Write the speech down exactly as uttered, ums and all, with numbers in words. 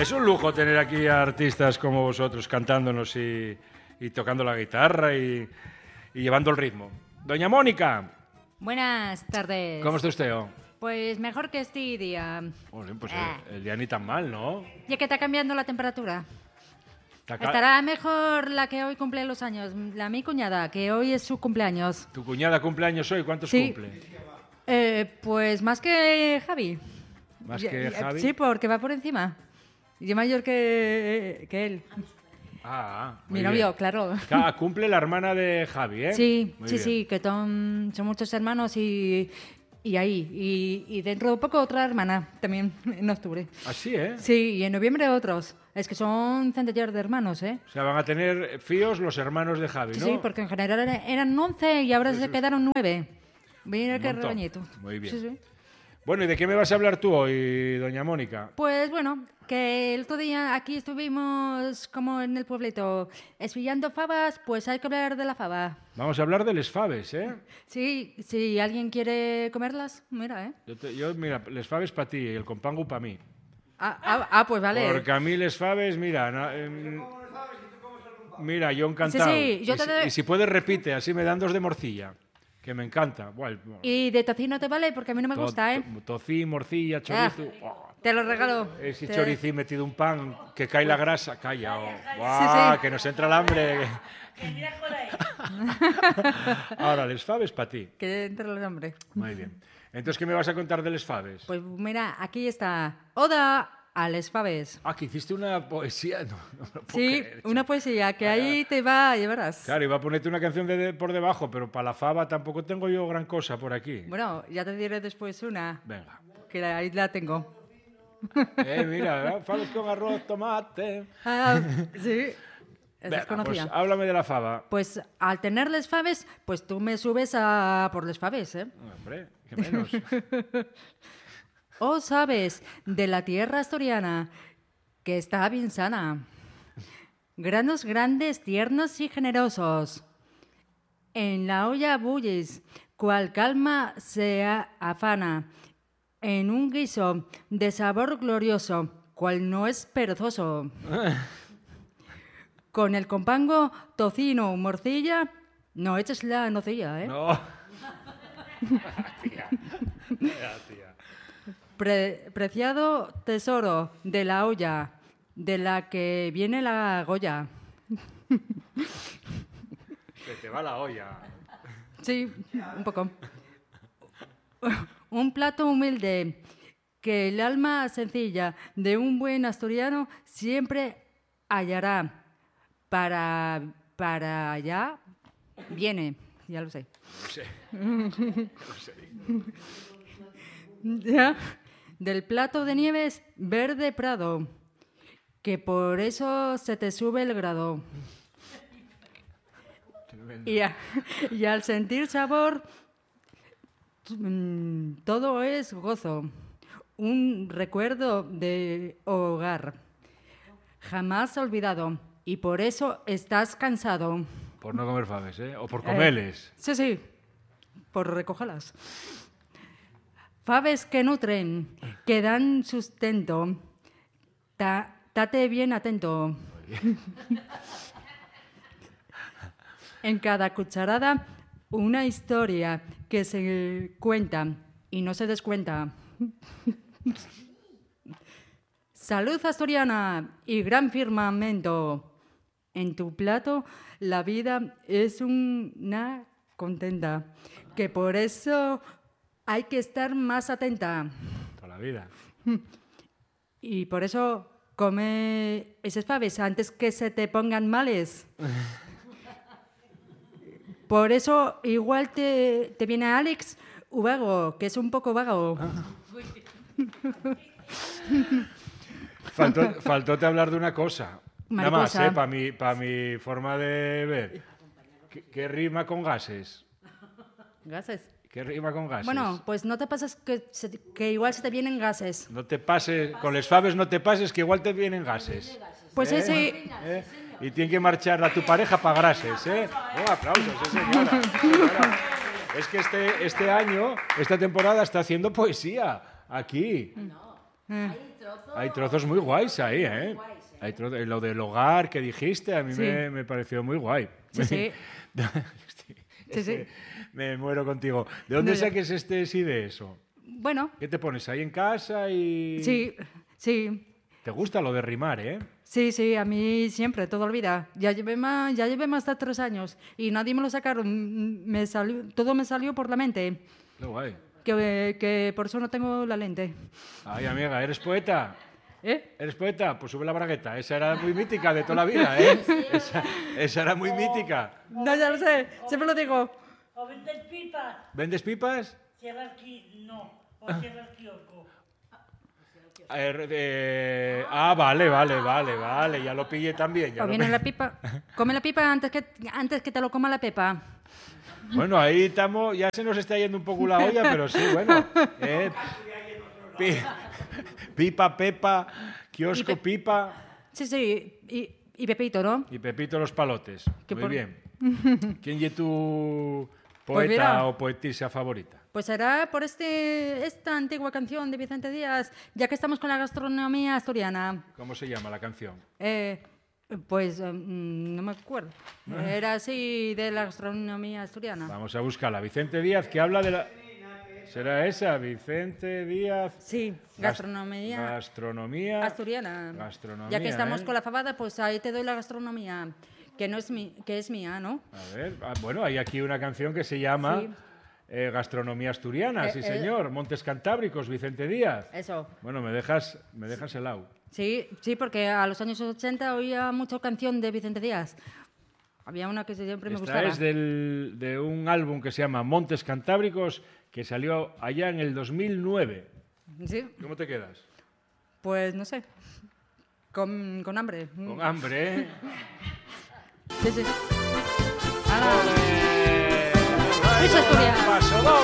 Es un lujo tener aquí a artistas como vosotros cantándonos y, y tocando la guitarra y, y llevando el ritmo. Doña Mónica. Buenas tardes. ¿Cómo está usted? Oh? Pues mejor que este día. Oh, sí, pues Ah. el, el día ni tan mal, ¿no? Ya que está cambiando la temperatura. Está ca- Estará mejor la que hoy cumple los años. La mi cuñada, que hoy es su cumpleaños. ¿Tu cuñada cumpleaños hoy? ¿Cuántos Sí. cumple? Eh, pues más que Javi. ¿Más Ya- que ya- Javi? Sí, porque va por encima. Y es mayor que, que él. Ah, muy Mi bien. novio, claro. Ca- Cumple la hermana de Javi, ¿eh? Sí, Muy sí, bien. sí, que son, son muchos hermanos y, y ahí. Y, y dentro de poco otra hermana también, en octubre. Así, ¿eh? Sí, y en noviembre otros. Es que son centenares de hermanos, ¿eh? O sea, van a tener fíos los hermanos de Javi, Sí, ¿no? sí, porque en general era- eran once y ahora se quedaron nueve. Mira Un qué montón. rebañito. Muy bien. Sí, sí. Bueno, ¿y de qué me vas a hablar tú hoy, doña Mónica? Pues bueno, que el otro día aquí estuvimos como en el pueblito espillando fabas, pues hay que hablar de la faba. Vamos a hablar de les faves, ¿eh? Sí, si alguien quiere comerlas, mira, ¿eh? Yo, te- yo, mira, les faves para ti y el compango para mí. Ah, ah, ah, pues vale. Porque a mí les faves, mira... na- em, mira, yo encantado. Sí, sí, yo y, te si, doy- y si puedes, repite, así me dan dos de morcilla, que me encanta. Buah, el- Y de tocino te vale porque a mí no me to- gusta, ¿eh? to- Tocí, morcilla, Ah, chorizo... oh, te lo regalo. ese Te- choricí metido un pan, que cae la grasa, calla. Oh, ¡buah! sí. Que nos entra el hambre. Ahora, les faves para ti. Que entre los hombres. Muy bien. Entonces, ¿qué me vas a contar de les faves? Pues mira, aquí está. Oda a les faves. Ah, que hiciste una poesía. No, no lo puedo Sí, creer, una poesía que ahí te va a llevarás. Claro, iba a ponerte una canción de, de- por debajo, pero para la fava tampoco tengo yo gran cosa por aquí. Bueno, ya te diré después una, Venga. que ahí la tengo. Eh, mira, ¿eh? Faves con arroz, tomate. Ah, sí, esa Venga, es conocida. pues háblame de la fava. Pues al tener les faves, pues tú me subes a por les faves, ¿eh? Hombre, qué menos. Oh, sabes, de la tierra asturiana, que está bien sana. Granos grandes, tiernos y generosos. En la olla bulles, cual calma se a- afana. En un guiso de sabor glorioso, cual no es perezoso. Con el compango, tocino, morcilla, no eches la nocilla, ¿eh? No. Tía. Ya, tía. Pre- preciado tesoro de la olla, de la que viene la Goya. Se te va la olla. Sí, un poco. Un plato humilde que el alma sencilla de un buen asturiano siempre hallará. Para, para allá viene, ya lo sé. No sé. No sé. Ya. Del plato de nieves verde prado, que por eso se te sube el grado. Tremendo. Y, a- y al sentir sabor, mm, todo es gozo, un recuerdo de hogar, jamás olvidado, y por eso estás cansado. Por no comer faves, ¿eh? O por Eh, comeles. sí, sí, por recogerlas. Faves que nutren, que dan sustento. Ta- tate bien atento. En cada cucharada, una historia que se cuenta y no se descuenta. Salud asturiana y gran firmamento. En tu plato la vida es un- una contenta, que por eso hay que estar más atenta. Toda la vida. Y por eso come esas faves antes que se te pongan males. Por eso igual te, te viene Alex Ubago, que es un poco vago. Faltó, faltóte hablar de una cosa. Nada más, Mariposa. ¿eh? Para mi, pa mi forma de ver. ¿Qué, qué rima con gases? Gases. ¿Qué rima con gases? Bueno, pues no te pases que, se- que igual se te vienen gases. No te pases, con les faves no te pases, que igual te vienen gases. Pues ¿Eh? ese... ¿Eh? Y tiene que marchar a tu pareja para grases, ¿eh? Un aplauso, sí, señora. Señora. Es que este, este año, esta temporada, está haciendo poesía aquí. Eh, Hay trozos muy guays ahí, ¿eh? Hay trozo- lo del hogar que dijiste, a mí Sí. me, me pareció muy guay. Sí, sí. Hostia, Sí, sí. ese- Me muero contigo. ¿De dónde No, ya. saques este sí de eso? Bueno, ¿Qué te pones ahí en casa y...? sí, sí. Te gusta lo de rimar, ¿eh? Sí, sí, a mí siempre, toda la vida. Ya llevé más, ya llevé más de tres años y nadie me lo sacaron. Me salió, todo me salió por la mente. Qué guay. Que, que por eso no tengo la lente. Ay, amiga, ¿eres poeta? ¿Eh? ¿Eres poeta? Pues sube la bragueta. Esa era muy mítica de toda la vida, ¿eh? Esa, esa era muy mítica. No, ya lo sé, siempre lo digo. O vendes pipas, ¿Vendes pipas? cierra el ki... No, o cierra el kiosco. Eh, eh, ah, vale, vale, vale, vale. Ya lo pillé también. Ya O lo viene pi- la pipa. Come la pipa antes que, antes que te lo coma la pepa. Bueno, ahí estamos. Ya se nos está yendo un poco la olla, pero sí, bueno. eh, pi- pipa, Pepa, kiosco, Y pe- pipa Sí, sí, y, y Pepito, ¿no? y Pepito los palotes. Que Muy por- bien. ¿Quién es tu Pues poeta mira. o poetisa favorita? Pues será por este, esta antigua canción de Vicente Díaz, ya que estamos con la gastronomía asturiana. ¿Cómo se llama la canción? Eh, pues eh, mm, no me acuerdo. Era así de la gastronomía asturiana. Vamos a buscarla. Vicente Díaz, que habla de la... ¿Será esa? Vicente Díaz... Sí, Gas- gastronomía Gastronomía... asturiana. Gastronomía, Ya que estamos ¿eh? con la fabada, pues ahí te doy la gastronomía, que no es mi, que es mía, ¿no? A ver, ah, bueno, hay aquí una canción que se llama Sí. eh, Gastronomía Asturiana, Eh, sí eh. señor, Montes Cantábricos, Vicente Díaz. Eso. Bueno, me dejas, me dejas helado. Sí, sí, porque a los años ochenta oía mucha canción de Vicente Díaz. Había una que siempre me Esta gustaba. es del- de un álbum que se llama Montes Cantábricos, que salió allá en el dos mil nueve. Sí, ¿Cómo te quedas? pues no sé. Con, con hambre. Con hambre, ¿eh? Sí, sí. ¡Hala! ¡Eh! Mucha Asturias. Paso doble.